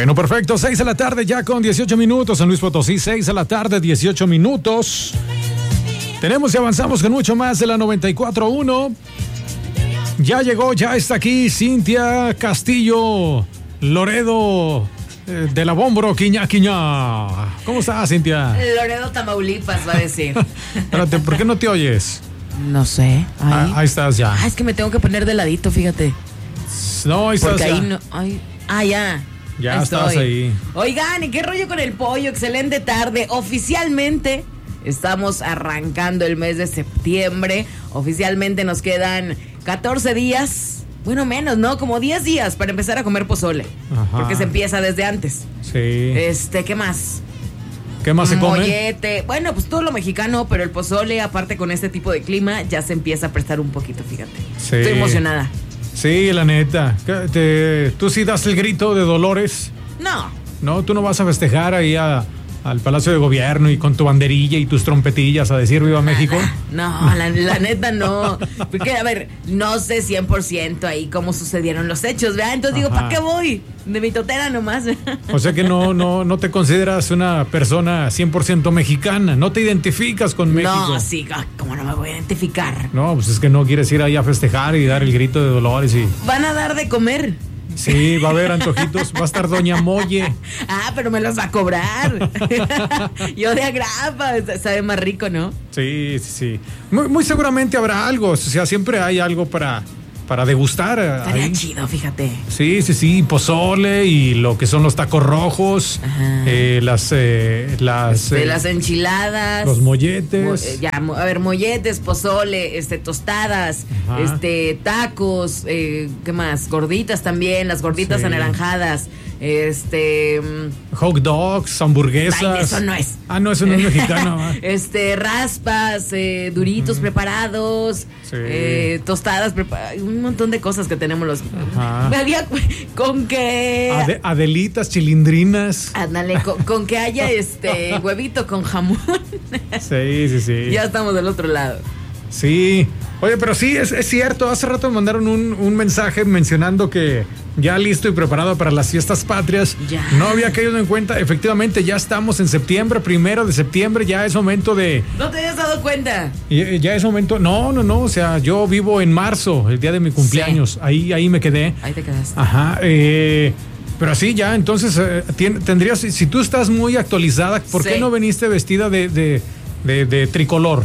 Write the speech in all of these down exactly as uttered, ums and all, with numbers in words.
Bueno, perfecto, seis de la tarde ya con dieciocho minutos, San Luis Potosí, seis de la tarde, dieciocho minutos. Tenemos y avanzamos con mucho más de la noventa y cuatro punto uno. Ya llegó, ya está aquí Cintia Castillo Loredo eh, de la Bómboro, Quiña, Quiña. ¿Cómo estás, Cintia? Loredo, Tamaulipas, va a decir. Espérate, ¿por qué no te oyes? No sé. Ahí, ah, ahí estás ya. Ah, es que me tengo que poner de ladito, fíjate. No, ahí estás. Porque ya. ahí no. Ay, ah, ya. Ya ahí estás estoy. ahí. Oigan, ¿y qué rollo con el pollo? Excelente tarde. Oficialmente estamos arrancando el mes de septiembre. Oficialmente nos quedan catorce días. Bueno, menos, ¿no? Como diez días para empezar a comer pozole. Ajá. Porque se empieza desde antes. Sí. Este, ¿qué más? ¿Qué más se come? Mollete. Bueno, pues todo lo mexicano, pero el pozole, aparte con este tipo de clima, ya se empieza a prestar un poquito, fíjate. Sí. Estoy emocionada. Sí, la neta. Te, ¿Tú sí das el grito de Dolores? No. No, tú no vas a festejar ahí a, al Palacio de Gobierno y con tu banderilla y tus trompetillas a decir Viva México. No, la, la neta no. Porque, a ver, no sé cien por ciento ahí cómo sucedieron los hechos, ¿verdad? Entonces Ajá. digo, ¿para qué voy? De mi totera nomás. O sea que no, no, no te consideras una persona cien por ciento mexicana, no te identificas con México. No, sí, ¿cómo no me voy a identificar? No, pues es que no quieres ir ahí a festejar y dar el grito de Dolores y... Van a dar de comer. Sí, va a haber antojitos, va a estar Doña Molle. Ah, pero me los va a cobrar. Yo de agrapa, sabe más rico, ¿no? Sí, sí, sí. Muy, muy seguramente habrá algo, o sea, siempre hay algo para, para degustar. Estaría chido, fíjate. Sí, sí, sí, pozole y lo que son los tacos rojos, eh, las... Eh, las, de eh, las enchiladas. Los molletes. Mo, ya, a ver, molletes, pozole, este, tostadas, Ajá. este, tacos, eh, ¿qué más? Gorditas también, las gorditas sí. anaranjadas, este... hot dogs, hamburguesas. Ay, eso no es. Ah, no, eso no es mexicano. este, raspas, eh, duritos uh-huh. preparados, sí. eh, tostadas preparadas, un montón de cosas que tenemos los... Ajá. Me había... Con que... Ade- adelitas, chilindrinas. Ándale, con, con que haya este huevito con jamón. Sí, sí, sí. Ya estamos del otro lado. Sí. Oye, pero sí, es, es cierto. Hace rato me mandaron un, un mensaje mencionando que ya listo y preparado para las fiestas patrias. Ya. No había caído en cuenta. Efectivamente, ya estamos en septiembre, primero de septiembre. Ya es momento de... ¿No te habías dado cuenta? Ya es momento... No, no, no. O sea, yo vivo en marzo, el día de mi cumpleaños. Sí. Ahí, ahí me quedé. Ahí te quedaste. Ajá. Eh... Pero así ya, entonces eh, tien, tendrías, si tú estás muy actualizada, ¿por sí. qué no veniste vestida de, de, de, de tricolor?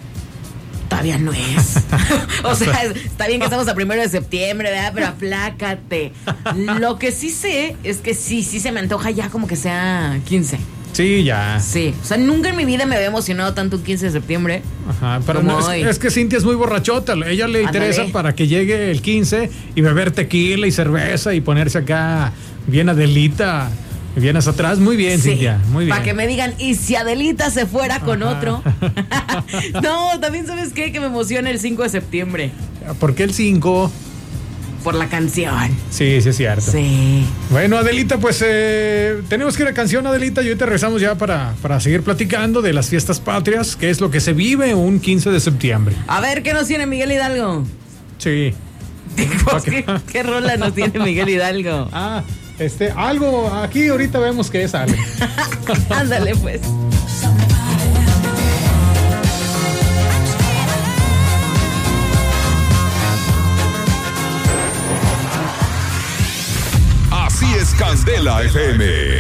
Todavía no es. O sea, está bien que estamos a primero de septiembre, ¿verdad? Pero aplácate. Lo que sí sé es que sí, sí se me antoja ya como que sea quince. Sí, ya. Sí, o sea, nunca en mi vida me había emocionado tanto un quince de septiembre. Ajá, pero no, es, es que Cintia es muy borrachota. A ella le interesa Andale. Para que llegue el quince y beber tequila y cerveza y ponerse acá bien Adelita. Vienes atrás, muy bien, sí, Cintia, muy bien. Para que me digan, ¿y si Adelita se fuera con Ajá. otro? No, también ¿sabes qué? Que me emociona el cinco de septiembre. ¿Por qué el cinco? Por la canción. Sí, sí es cierto. Sí. Bueno, Adelita, pues eh, tenemos que ir a canción, Adelita, y ahorita regresamos ya para, para seguir platicando de las fiestas patrias, que es lo que se vive un quince de septiembre. A ver, ¿qué nos tiene Miguel Hidalgo? Sí. ¿Qué, ¿Qué rola nos tiene Miguel Hidalgo? Ah, este, algo, aquí ahorita vemos que es algo. Ándale, pues. Así es Candela F M.